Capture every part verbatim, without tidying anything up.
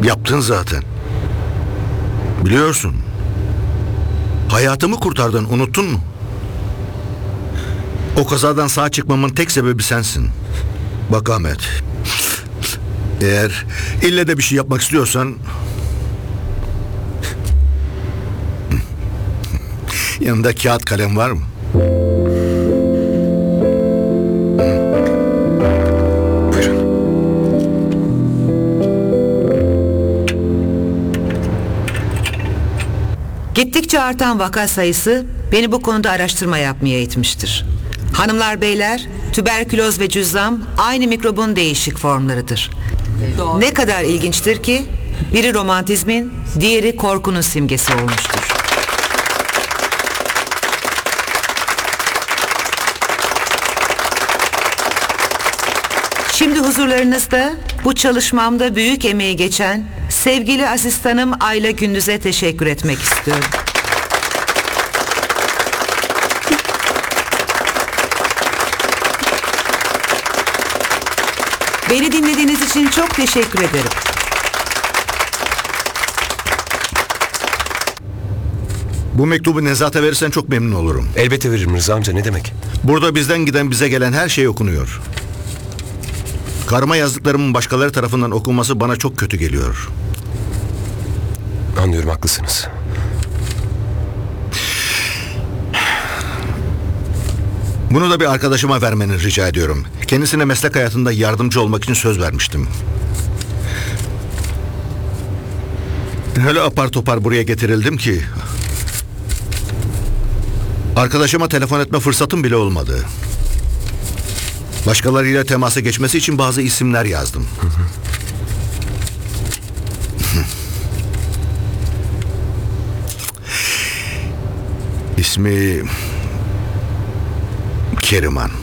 Yaptın zaten. Biliyorsun. Hayatımı kurtardın, unuttun mu? O kazadan sağ çıkmamın tek sebebi sensin. Bak Ahmet. Eğer ille de bir şey yapmak istiyorsan... yanında kağıt kalem var mı? Buyurun. Gittikçe artan vaka sayısı beni bu konuda araştırma yapmaya itmiştir. Hanımlar beyler, tüberküloz ve cüzzam aynı mikrobun değişik formlarıdır. Ne kadar ilginçtir ki biri romantizmin, diğeri korkunun simgesi olmuştur. Şimdi huzurlarınızda bu çalışmamda büyük emeği geçen sevgili asistanım Ayla Gündüz'e teşekkür etmek istiyorum. Beni dinlediğiniz için çok teşekkür ederim. Bu mektubu Nezat'a verirsen çok memnun olurum. Elbette veririm Rıza amca, ne demek? Burada bizden giden bize gelen her şey okunuyor. Karıma yazdıklarımın başkaları tarafından okunması bana çok kötü geliyor. Anlıyorum, haklısınız. Bunu da bir arkadaşıma vermeni rica ediyorum. Kendisine meslek hayatında yardımcı olmak için söz vermiştim. Öyle apar topar buraya getirildim ki... arkadaşıma telefon etme fırsatım bile olmadı. Başkalarıyla temasa geçmesi için bazı isimler yazdım. Hı hı. İsmi... Keriman.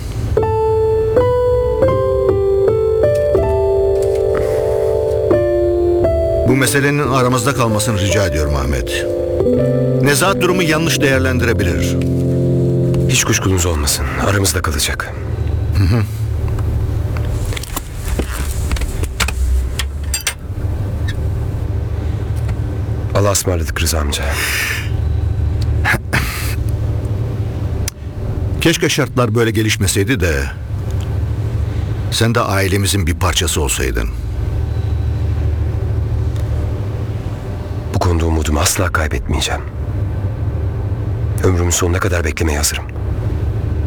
Bu meselenin aramızda kalmasını rica ediyorum Ahmet. Nezahat durumu yanlış değerlendirebilir. Hiç kuşkunuz olmasın, aramızda kalacak. Hı hı. Allah'a ısmarladık Rıza amca. Keşke şartlar böyle gelişmeseydi de... sen de ailemizin bir parçası olsaydın. Bu konuda umudumu asla kaybetmeyeceğim. Ömrümün sonuna kadar beklemeye hazırım.